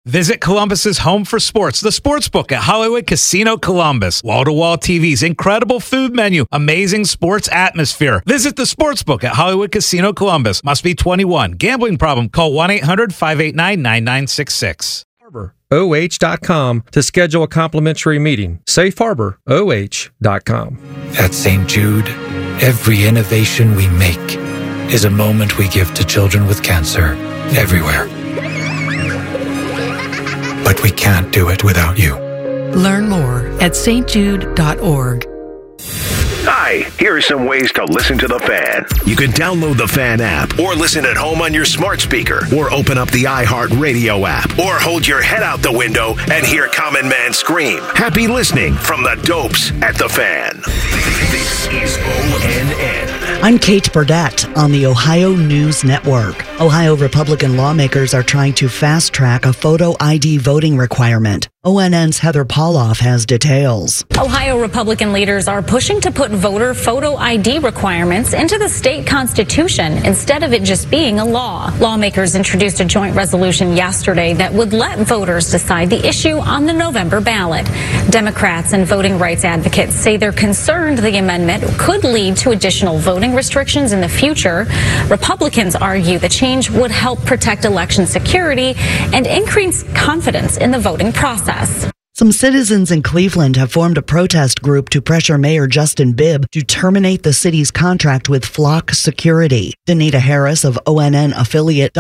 Visit Columbus's home for sports, the Sportsbook at Hollywood Casino Columbus. Wall-to-wall TVs, incredible food menu, amazing sports atmosphere. Visit the Sportsbook at Hollywood Casino Columbus. Must be 21. Gambling problem? Call 1-800-589-9966. SafeHarborOH.com to schedule a complimentary meeting. SafeHarborOH.com. At St. Jude, every innovation we make is a moment we give to children with cancer everywhere. But we can't do it without you. Learn more at stjude.org. Hi, here are some ways to listen to The Fan. You can download the Fan app or listen at home on your smart speaker or open up the iHeartRadio app or hold your head out the window and hear Common Man scream. Happy listening from the Dopes at The Fan. This is ONN. I'm Kate Burdett on the Ohio News Network. Ohio Republican lawmakers are trying to fast-track a photo ID voting requirement. ONN's Heather Pauloff has details. Ohio Republican leaders are pushing to put voter photo ID requirements into the state constitution instead of it just being a law. Lawmakers introduced a joint resolution yesterday that would let voters decide the issue on the November ballot. Democrats and voting rights advocates say they're concerned the amendment could lead to additional voting restrictions in the future. Republicans argue the change would help protect election security and increase confidence in the voting process. Some citizens in Cleveland have formed a protest group to pressure Mayor Justin Bibb to terminate the city's contract with Flock Security. Danita Harris of ONN affiliate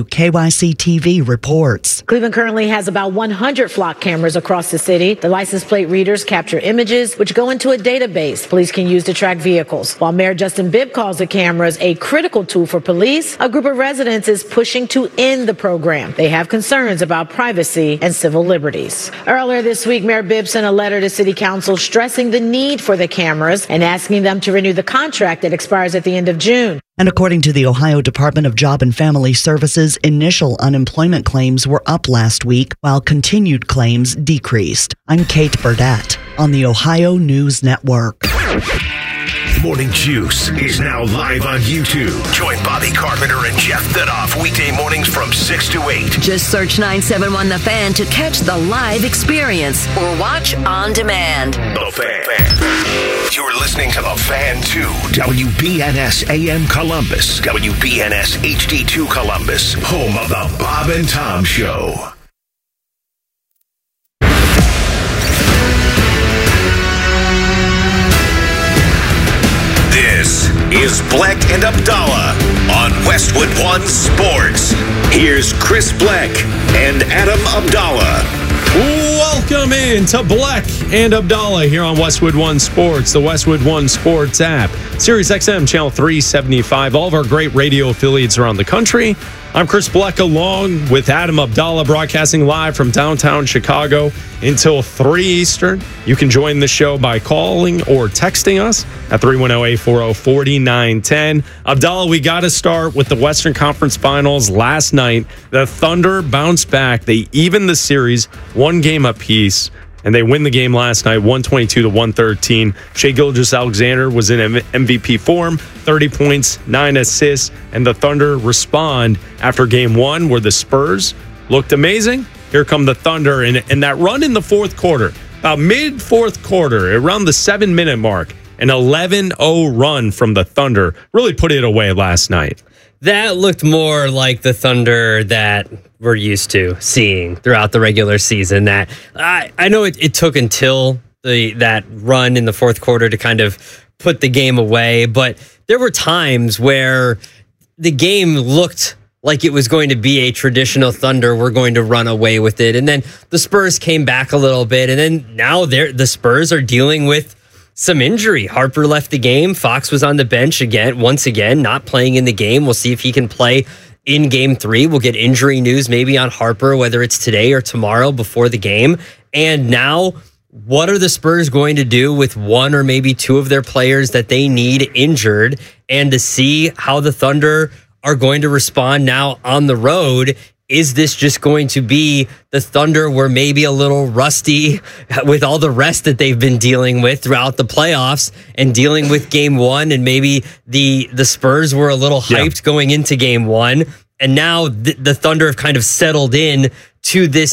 WKYC-TV reports. Cleveland currently has about 100 Flock cameras across the city. The license plate readers capture images which go into a database police can use to track vehicles. While Mayor Justin Bibb calls the cameras a critical tool for police, a group of residents is pushing to end the program. They have concerns about privacy and civil liberties. Earlier this week, Mayor Bibb sent a letter to City Council stressing the need for the cameras and asking them to renew the contract that expires at the end of June. And according to the Ohio Department of Job and Family Services, initial unemployment claims were up last week, while continued claims decreased. I'm Kate Burdett on the Ohio News Network. Morning Juice is now live on YouTube. Join Bobby Carpenter and Jeff Thidoff weekday mornings from 6 to 8. Just search 971 The Fan to catch the live experience or watch on demand. The Fan. You're listening to The Fan 2, WBNS AM Columbus, WBNS HD2 Columbus, home of the Bob and Tom Show. This is Black and Abdallah on Westwood One Sports. Here's Chris Black and Adam Abdallah. Welcome in to Black and Abdallah here on Westwood One Sports, the Westwood One Sports app, Sirius XM Channel 375, all of our great radio affiliates around the country. I'm Chris Black along with Adam Abdallah, broadcasting live from downtown Chicago until 3 Eastern. You can join the show by calling or texting us at 310-840-4910. Abdallah, we got to start with the Western Conference Finals last night. The Thunder bounced back. They evened the series, one game apiece, and they win the game last night, 122-113. Shai Gilgeous-Alexander was in MVP form, 30 points, 9 assists, and the Thunder respond after game one where the Spurs looked amazing. Here come the Thunder, and that run in the fourth quarter, about mid-fourth quarter, around the 7-minute mark, an 11-0 run from the Thunder really put it away last night. That looked more like the Thunder that we're used to seeing throughout the regular season. That I know it took until that run in the fourth quarter to kind of put the game away, but there were times where the game looked like it was going to be a traditional Thunder. We're going to run away with it. And then the Spurs came back a little bit, and then now the Spurs are dealing with some injury. Harper left the game. Fox was on the bench once again, not playing in the game. We'll see if he can play in game 3. We'll get injury news maybe on Harper, whether it's today or tomorrow before the game. And now, what are the Spurs going to do with one or maybe two of their players that they need injured? And to see how the Thunder are going to respond now on the road. Is this just going to be the Thunder were maybe a little rusty with all the rest that they've been dealing with throughout the playoffs and dealing with game one, and maybe the Spurs were a little hyped going into game one, and now the Thunder have kind of settled in to this